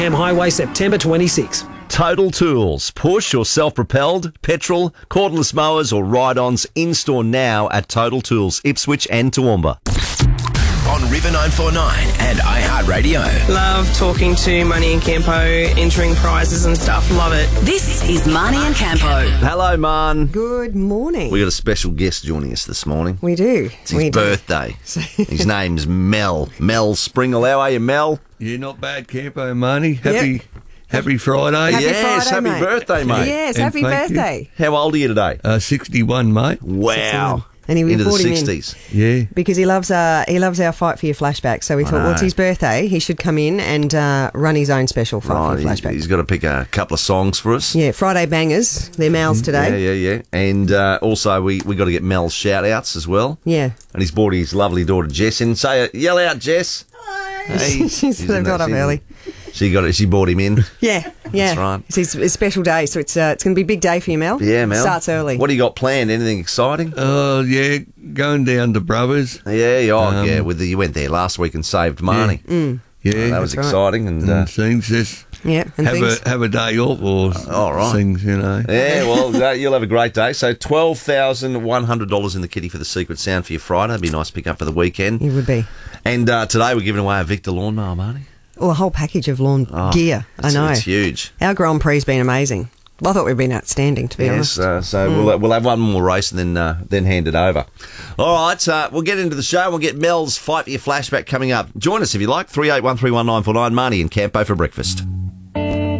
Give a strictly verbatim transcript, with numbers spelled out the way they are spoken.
Ham Highway, September twenty-sixth. Total Tools. Push or self-propelled, petrol, cordless mowers or ride-ons in-store now at Total Tools, Ipswich and Toowoomba. On River nine four nine and iHeartRadio. Love talking to Marnie and Campo, entering prizes and stuff. Love it. This is Marnie and Campo. Hello, Man. Good morning. We got a special guest joining us this morning. We do. It's his we birthday. His name's Mel. Mel Springle. How are you, Mel? Yeah, not bad, Campo, Marnie. Happy, Yep. happy Friday. Happy yes, Friday, happy mate. birthday, mate. Yes, And happy thank you. birthday. How old are you today? Uh, sixty-one, mate. Wow. And he we Into the brought him in sixties. Yeah. because he loves uh, he loves our Fight for Your flashback. So we thought, well, it's his birthday. He should come in and uh, run his own special Fight Right, for Your he's, flashback. he's got to pick a couple of songs for us. Yeah, Friday bangers. They're Mal's today. Yeah, yeah, yeah. And uh, also, we we got to get Mel's shout-outs as well. Yeah. And he's brought his lovely daughter Jess in. Say it. Yell out, Jess. Hey. She's She's in got that- up she's in- early. She got it. She brought him in. Yeah, yeah. That's right. It's his, his special day, so it's uh, it's going to be a big day for you, Mel. Yeah, Mel. Starts early. What do you got planned? Anything exciting? Oh, yeah, going down to Brothers. Yeah, yeah, oh, Um, yeah. With the, you went there last week and saved Marnie. Yeah. Oh, that was right. exciting. And uh, and things just Yeah, and have things. a have a day off or all right. things, you know. yeah, well, that, you'll have a great day. So twelve thousand one hundred dollars in the kitty for the secret sound for your Friday. It'd be a nice pick up for the weekend. It would be. And uh, today we're giving away a Victor lawnmower, Marnie. Well, a whole package of lawn Oh, gear. I it's- know. It's huge. Our Grand Prix's been amazing. Well, I thought we'd been outstanding, to be Yes, honest. uh, so we'll, we'll have one more race and then uh, then hand it over. All right, uh, we'll get into the show. We'll get Mel's Fight for Your flashback coming up. Join us if you like. three eight one three one nine four nine. Marnie and Campo for breakfast.